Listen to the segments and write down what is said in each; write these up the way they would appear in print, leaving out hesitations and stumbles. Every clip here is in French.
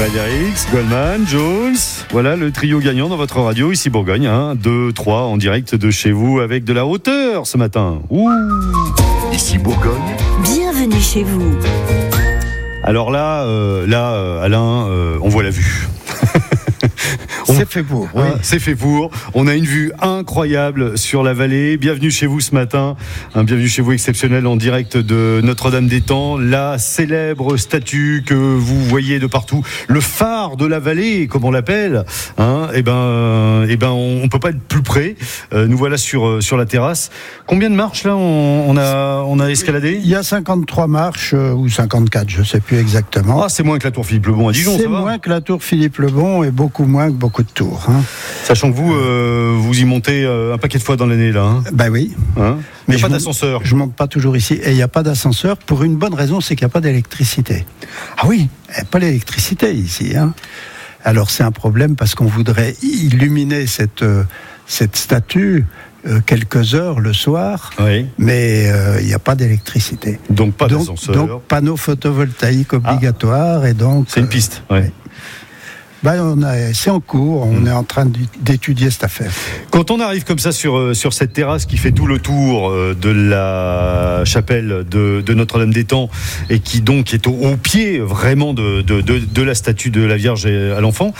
Fredericks, Goldman, Jones, voilà le trio gagnant dans votre radio ici Bourgogne, 1, 2, 3 en direct de chez vous avec de la hauteur ce matin. Ouh. Ici Bourgogne. Bienvenue chez vous. Alors là, Alain, on voit la vue. C'est fait pour. Oui. C'est fait pour. On a une vue incroyable sur la vallée. Bienvenue chez vous ce matin. Un bienvenue chez vous exceptionnel en direct de Notre-Dame-des-Temps. La célèbre statue que vous voyez de partout. Le phare de la vallée, comme on l'appelle. On peut pas être plus près. Nous voilà sur la terrasse. Combien de marches là on a escaladé ? Il y a 53 marches ou 54, je sais plus exactement. Ah, c'est moins que la tour Philippe Lebon à Dijon, c'est ça va ? moins que la tour Philippe Lebon et beaucoup moins que beaucoup de tours. Sachant que vous y montez un paquet de fois dans l'année là. Ben oui. Mais il n'y a pas d'ascenseur. Je monte pas toujours ici. Et il n'y a pas d'ascenseur pour une bonne raison, c'est qu'il n'y a pas d'électricité. Ah oui ? Il n'y a pas d'électricité ici. Alors c'est un problème parce qu'on voudrait illuminer cette statue quelques heures le soir, oui. Mais il n'y a pas d'électricité. Donc pas d'ascenseur. Donc panneau photovoltaïque obligatoire et donc... C'est une piste, oui. C'est en cours, on est en train d'étudier cette affaire. Quand on arrive comme ça sur cette terrasse qui fait tout le tour de la chapelle de Notre-Dame-des-Temps et qui donc est au pied vraiment de la statue de la Vierge à l'Enfant,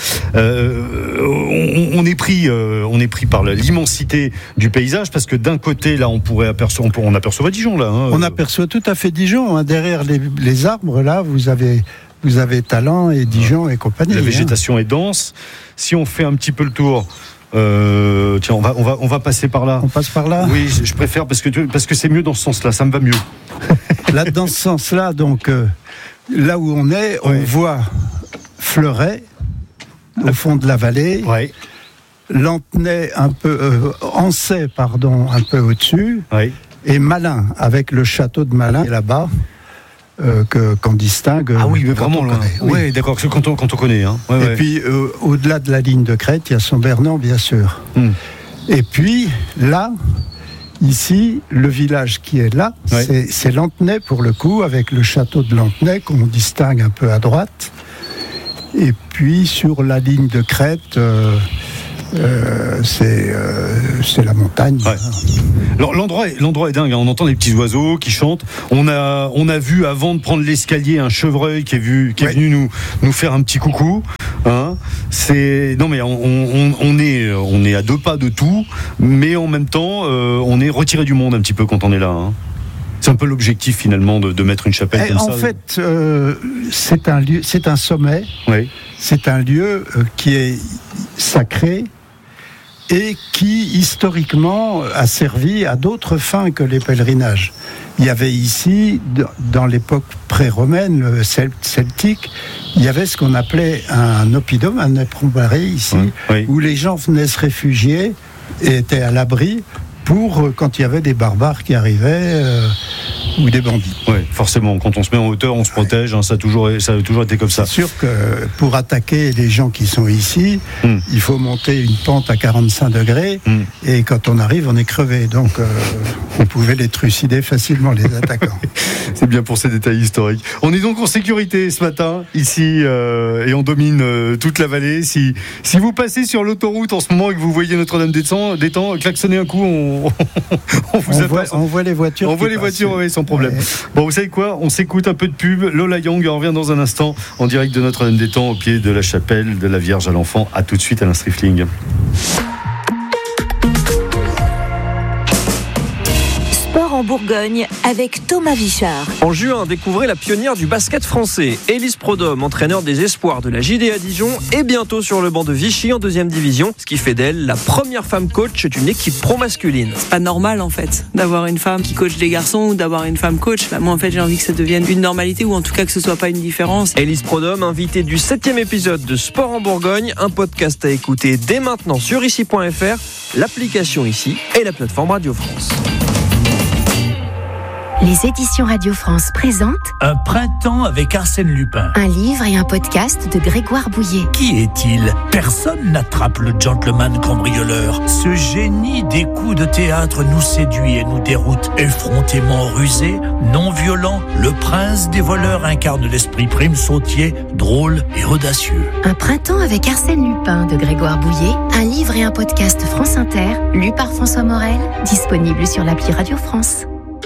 on est pris par l'immensité du paysage parce que d'un côté là on aperçoit Dijon là. On aperçoit tout à fait Dijon, derrière les arbres là vous avez Talent et Dijon et compagnie. La végétation est dense. Si on fait un petit peu le tour, tiens, on va passer par là. On passe par là ? Oui, je préfère parce que c'est mieux dans ce sens-là. Ça me va mieux. Là, dans ce sens-là, donc là où on est, on voit Fleuret au fond de la vallée. Ouais. Lantenay Ancey, un peu au-dessus. Ouais. Et Malin avec le château de Malin là-bas. Qu'on distingue. Ah oui, mais vraiment loin. Oui, d'accord, quand on connaît. Ouais, puis, au-delà de la ligne de crête, il y a Saint-Bernan, bien sûr. Et puis, là, ici, le village qui est là, c'est Lantenay, pour le coup, avec le château de Lantenay, qu'on distingue un peu à droite. Et puis, sur la ligne de crête... c'est la montagne. Ouais. L'endroit est dingue. On entend des petits oiseaux qui chantent. On a vu avant de prendre l'escalier un chevreuil qui est venu nous faire un petit coucou. On est à 2 pas de tout, mais en même temps on est retiré du monde un petit peu quand on est là. C'est un peu l'objectif finalement de mettre une chapelle comme ça. En fait, c'est un lieu, c'est un sommet. Oui. C'est un lieu qui est sacré et qui, historiquement, a servi à d'autres fins que les pèlerinages. Il y avait ici, dans l'époque pré-romaine, celtique, il y avait ce qu'on appelait un oppidum, un éperbarré ici, où les gens venaient se réfugier et étaient à l'abri quand il y avait des barbares qui arrivaient ou des bandits. Oui, forcément, quand on se met en hauteur, on se protège, ça a toujours été comme ça. C'est sûr que pour attaquer les gens qui sont ici, il faut monter une pente à 45 degrés, et quand on arrive, on est crevé. Donc, on pouvait les trucider facilement, les attaquants. C'est bien pour ces détails historiques. On est donc en sécurité ce matin, ici, et on domine toute la vallée. Si vous passez sur l'autoroute en ce moment et que vous voyez Notre-Dame-des-Temps, klaxonnez un coup, on voit les voitures. On voit les voitures, oui, sans problème. Ouais. Bon, vous savez quoi ? On s'écoute un peu de pub. Lola Young, on revient dans un instant en direct de Notre-Dame-des-Temps au pied de la chapelle de la Vierge à l'Enfant. À tout de suite, Alain Striffling. En Bourgogne avec Thomas Vichard. En juin, découvrez la pionnière du basket français, Élise Prodhomme, entraîneur des espoirs de la JDA Dijon, et bientôt sur le banc de Vichy en 2e division, ce qui fait d'elle la première femme coach d'une équipe pro masculine. C'est pas normal en fait d'avoir une femme qui coach des garçons ou d'avoir une femme coach. Moi en fait j'ai envie que ça devienne une normalité ou en tout cas que ce soit pas une différence. Élise Prodhomme, invitée du 7e épisode de Sport en Bourgogne, un podcast à écouter dès maintenant sur ici.fr, l'application Ici et la plateforme Radio France. Les éditions Radio France présentent Un printemps avec Arsène Lupin. un livre et un podcast de Grégoire Bouillet. Qui est-il ? Personne n'attrape le gentleman cambrioleur. Ce génie des coups de théâtre nous séduit et nous déroute. Effrontément rusé, non violent, le prince des voleurs incarne l'esprit prime sautier, drôle et audacieux. Un printemps avec Arsène Lupin de Grégoire Bouillet, un livre et un podcast France Inter, lu par François Morel, disponible sur l'appli Radio France.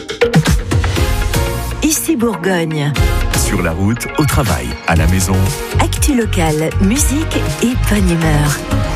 Ici Bourgogne. Sur la route, au travail, à la maison. Actu locale, musique et bonne humeur.